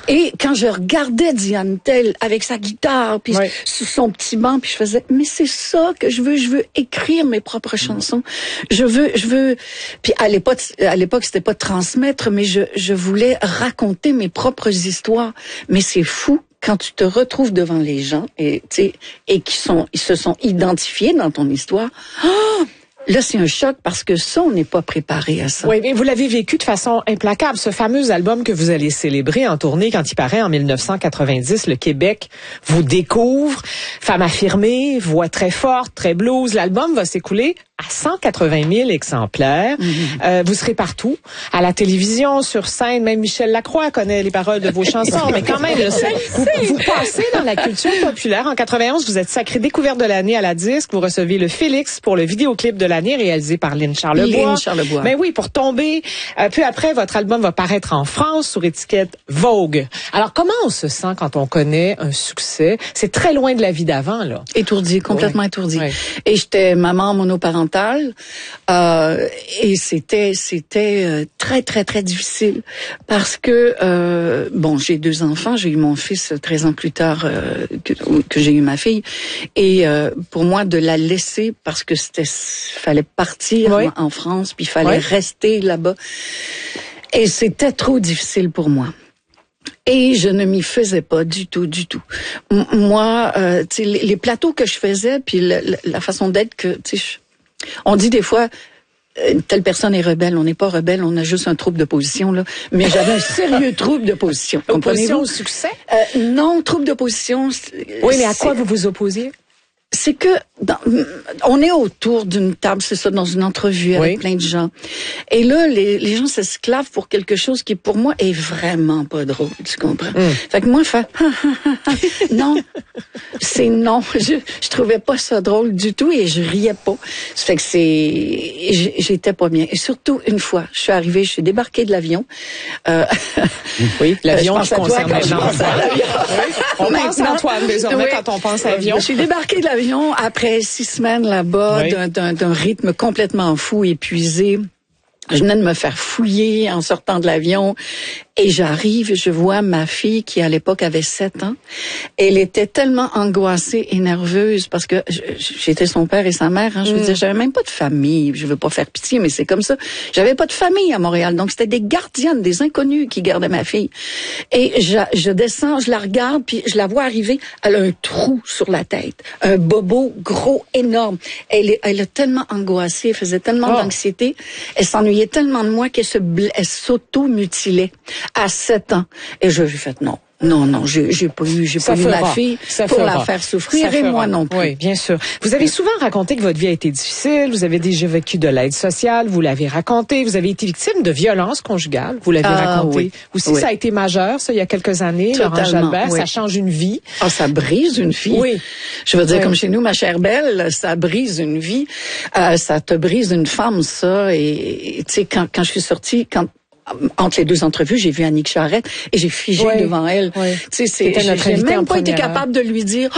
Et quand je regardais Diane Tell avec sa guitare, puis sous son petit banc, puis je faisais, mais c'est ça que je veux écrire mes propres chansons. Je veux, puis à l'époque c'était pas transmettre, mais je voulais raconter mes propres histoires. Mais c'est fou quand tu te retrouves devant les gens et ils se sont identifiés dans ton histoire. Oh! Là, c'est un choc parce que ça, on n'est pas préparé à ça. Oui, mais vous l'avez vécu de façon implacable. Ce fameux album que vous allez célébrer en tournée quand il paraît en 1990, le Québec vous découvre. Femme affirmée, voix très forte, très blues. L'album va s'écouler à 180 000 exemplaires. Vous serez partout, à la télévision, sur scène. Même Michel Lacroix connaît les paroles de vos chansons. Mais quand même, vous passez dans la culture populaire. En 91, vous êtes sacrée découverte de l'année à la disque. Vous recevez le Félix pour le vidéoclip de l'année réalisé par Lynn Charlebois. Mais oui, pour tomber. Peu après, votre album va paraître en France sur étiquette Vogue. Alors, comment on se sent quand on connaît un succès? C'est très loin de la vie d'avant, là. Étourdie, complètement étourdie. Et j'étais maman monoparentale. Et c'était très, très, très difficile parce que, j'ai 2 enfants. J'ai eu mon fils 13 ans plus tard que j'ai eu ma fille. Et pour moi, de la laisser parce que fallait partir en France, puis il fallait rester là-bas. Et c'était trop difficile pour moi. Et je ne m'y faisais pas du tout. Moi, les plateaux que je faisais, puis la façon d'être que, on dit des fois, telle personne est rebelle. On n'est pas rebelle, on a juste un trouble de position, là. Mais j'avais un sérieux trouble de position. Opposition au succès? Non, trouble de position. Oui, mais à quoi vous vous opposiez? C'est que on est autour d'une table, c'est ça, dans une entrevue avec plein de gens. Et là, les gens s'esclavent pour quelque chose qui, pour moi, est vraiment pas drôle, tu comprends? Fait que moi, non, c'est non. Je trouvais pas ça drôle du tout et je riais pas. Ça fait que j'étais pas bien. Et surtout, une fois, je suis débarquée de l'avion. Oui, l'avion, je concerne maintenant. On pense à Antoine, désormais, quand on pense à l'avion. Je suis débarquée de l'avion après 6 semaines là-bas, d'un rythme complètement fou, épuisé. Je venais de me faire fouiller en sortant de l'avion. Et j'arrive, je vois ma fille qui, à l'époque, avait 7 ans. Elle était tellement angoissée et nerveuse parce que j'étais son père et sa mère. Je veux dire, j'avais même pas de famille. Je veux pas faire pitié, mais c'est comme ça. J'avais pas de famille à Montréal. Donc, c'était des gardiennes, des inconnus qui gardaient ma fille. Et je descends, je la regarde, puis je la vois arriver. Elle a un trou sur la tête. Un bobo gros, énorme. Elle a tellement angoissé, elle faisait tellement d'anxiété. Elle s'ennuyait tellement de moi qu'elle s'auto-mutilait. À 7 ans. Et je lui ai fait non, j'ai pas eu ma fille pour la faire souffrir et moi non plus. Oui, bien sûr. Vous avez souvent raconté que votre vie a été difficile, vous avez déjà vécu de l'aide sociale, vous l'avez raconté, vous avez été victime de violences conjugales, vous l'avez raconté. Oui. Aussi, ça a été majeur, ça, il y a quelques années, Laurent Jalbert, ça change une vie. Ça brise une vie. Oui. Je veux dire, comme chez nous, ma chère belle, ça brise une vie. Ça te brise une femme, ça. Et tu sais, quand je suis sortie, entre les 2 entrevues, j'ai vu Annick Charrette et j'ai figé devant elle. Tu sais, j'ai même pas été capable de lui dire,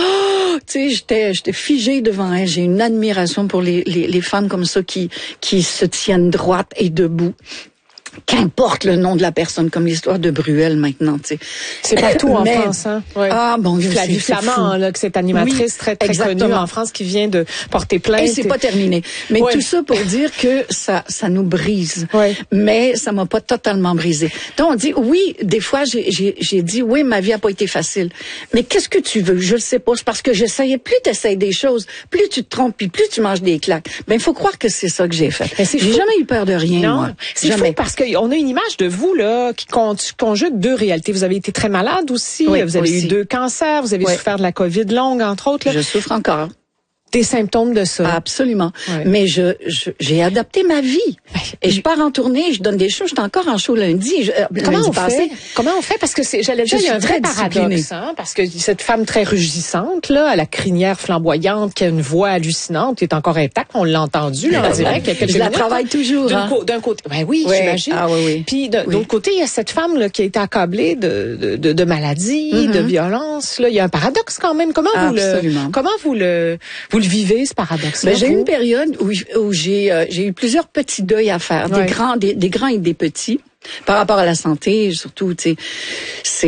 tu sais, j'étais figée devant elle. J'ai une admiration pour les femmes comme ça qui se tiennent droites et debout. Qu'importe le nom de la personne, comme l'histoire de Bruel maintenant, tu sais. C'est partout en France, hein. Ouais. Ah, bon Dieu, Flavie Flamand, là, que cette animatrice très connue en France qui vient de porter plainte. Et c'est pas terminé. Mais tout ça pour dire que ça nous brise. Mais ça m'a pas totalement brisé. Donc on dit, oui, des fois j'ai dit, oui, ma vie a pas été facile. Mais qu'est-ce que tu veux? Je le sais pas. C'est parce que j'essayais, plus t'essayes des choses, plus tu te trompes, puis plus tu manges des claques. Ben, il faut croire que c'est ça que j'ai fait. J'ai jamais eu peur de rien, moi. C'est fou parce qu'on a une image de vous là qui conjugue 2 réalités. Vous avez été très malade aussi. Vous avez eu 2 cancers. Vous avez souffert de la COVID longue, entre autres. Là. Je souffre encore. Des symptômes de ça. Absolument. Mais j'ai adapté ma vie. Et je pars en tournée, je donne des shows, j'étais encore en show lundi. Comment on fait? Parce que j'allais dire, il y a un vrai paradoxe, hein, parce que cette femme très rugissante, là, à la crinière flamboyante, qui a une voix hallucinante, qui est encore intacte, on l'a entendu, là, en direct, il y a quelques minutes. Je la travaille toujours, D'un côté. Ben oui, j'imagine. Puis, de l'autre côté, il y a cette femme, là, qui a été accablée de maladies, de violences, là. Il y a un paradoxe quand même. Comment vous le vivez, ce paradoxe-là? J'ai eu une période où j'ai eu plusieurs petits deuils à faire, des grands et des petits, par rapport à la santé, surtout, tu sais.